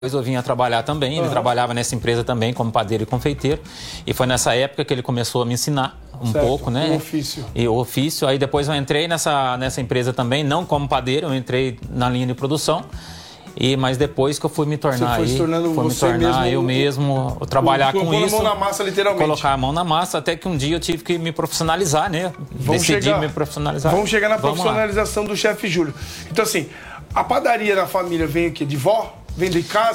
Depois eu vinha trabalhar também, ele trabalhava nessa empresa também como padeiro e confeiteiro. E foi nessa época que ele começou a me ensinar um pouco, né? O ofício. E o ofício. Aí depois eu entrei nessa empresa também, não como padeiro, eu entrei na linha de produção. Mas depois que eu fui me tornar eu mesmo trabalhar com isso. Colocar a mão na massa, literalmente. Colocar a mão na massa, até que um dia eu tive que me profissionalizar, né? Decidi me profissionalizar. Vamos chegar na profissionalização do chefe Júlio. Então assim, a padaria da família vem aqui de vó? Vem de casa?